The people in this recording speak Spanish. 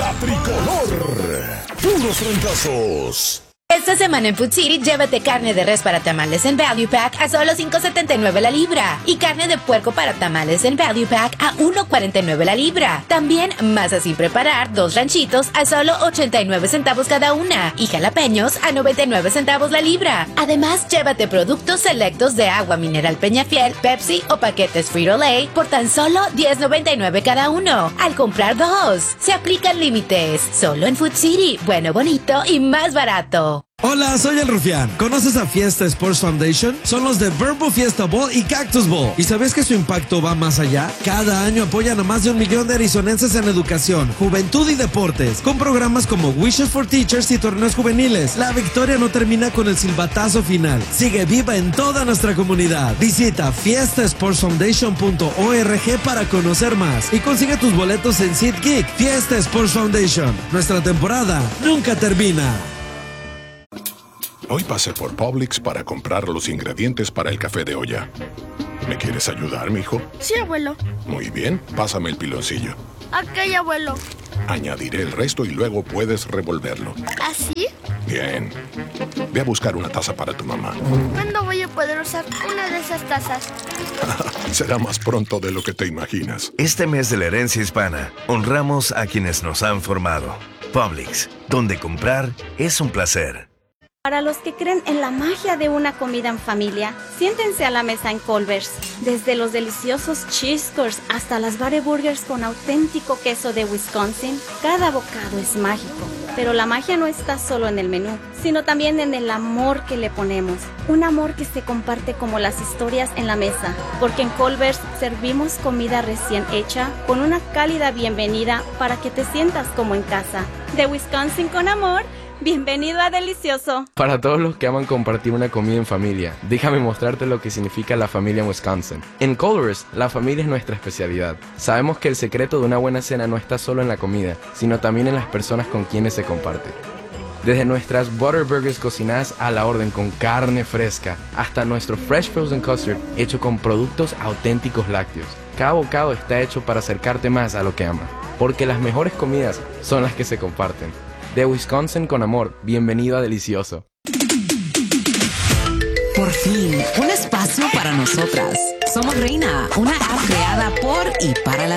La Tricolor. Puros fracasos. Esta semana en Food City, llévate carne de res para tamales en Value Pack a solo $5.79 la libra. Y carne de puerco para tamales en Value Pack a $1.49 la libra. También masa sin preparar, 2 ranchitos a solo 89 centavos cada una. Y jalapeños a 99 centavos la libra. Además, llévate productos selectos de agua mineral Peñafiel, Pepsi o paquetes Frito-Lay por tan solo $10.99 cada uno. Al comprar 2, se aplican límites. Solo en Food City. Bueno, bonito y más barato. Hola, soy el Rufián. ¿Conoces a Fiesta Sports Foundation? Son los de Verbo Fiesta Bowl y Cactus Bowl. ¿Y sabes que su impacto va más allá? Cada año apoyan a más de 1 millón de arizonenses en educación, juventud y deportes, con programas como Wishes for Teachers y torneos juveniles. La victoria no termina con el silbatazo final. Sigue viva en toda nuestra comunidad. Visita fiestasportsfoundation.org para conocer más y consigue tus boletos en SeatGeek. Fiesta Sports Foundation. Nuestra temporada nunca termina. Hoy pasé por Publix para comprar los ingredientes para el café de olla. ¿Me quieres ayudar, mijo? Sí, abuelo. Muy bien, pásame el piloncillo. Ok, abuelo. Añadiré el resto y luego puedes revolverlo. ¿Así? Bien. Ve a buscar una taza para tu mamá. ¿Cuándo voy a poder usar una de esas tazas? Será más pronto de lo que te imaginas. Este mes de la herencia hispana, honramos a quienes nos han formado. Publix, donde comprar es un placer. Para los que creen en la magia de una comida en familia, siéntense a la mesa en Culver's. Desde los deliciosos cheese curds hasta las Bare Burgers con auténtico queso de Wisconsin, cada bocado es mágico. Pero la magia no está solo en el menú, sino también en el amor que le ponemos. Un amor que se comparte como las historias en la mesa, porque en Culver's servimos comida recién hecha con una cálida bienvenida para que te sientas como en casa. De Wisconsin con amor. Bienvenido a Delicioso. Para todos los que aman compartir una comida en familia, déjame mostrarte lo que significa la familia en Wisconsin. En Culver's, la familia es nuestra especialidad. Sabemos que el secreto de una buena cena no está solo en la comida, sino también en las personas con quienes se comparte. Desde nuestras Butter Burgers cocinadas a la orden con carne fresca, hasta nuestro Fresh Frozen Custard hecho con productos auténticos lácteos. Cada bocado está hecho para acercarte más a lo que amas, porque las mejores comidas son las que se comparten. De Wisconsin con amor, bienvenido a Delicioso. Por fin, un espacio para nosotras. Somos Reina, una app creada por y para la